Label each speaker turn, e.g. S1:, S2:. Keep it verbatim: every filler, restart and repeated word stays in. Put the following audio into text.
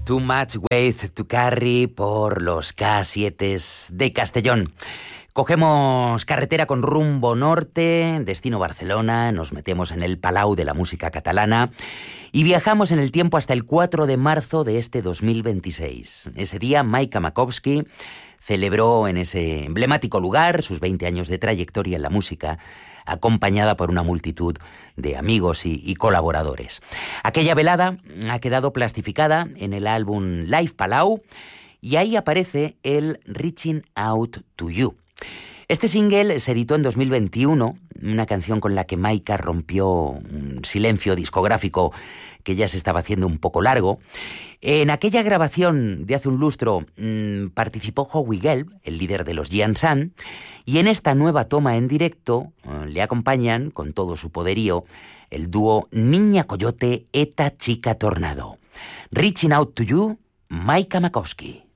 S1: Too Much Weight to Carry por los K siete de Castellón. Cogemos carretera con rumbo norte, destino Barcelona, nos metemos en el Palau de la música catalana y viajamos en el tiempo hasta el cuatro de marzo de este dos mil veintiséis. Ese día, Maika Makowski celebró en ese emblemático lugar sus veinte años de trayectoria en la música, acompañada por una multitud de amigos y, y colaboradores. Aquella velada ha quedado plastificada en el álbum Live Palau y ahí aparece el Reaching Out to You. Este single se editó en dos mil veintiuno, una canción con la que Maika rompió un silencio discográfico que ya se estaba haciendo un poco largo. En aquella grabación de hace un lustro mmm, participó Howie Gelb, el líder de los Giant Sun, y en esta nueva toma en directo eh, le acompañan con todo su poderío el dúo Niña Coyote Eta Chica Tornado. Reaching Out to You, Maika Makowski.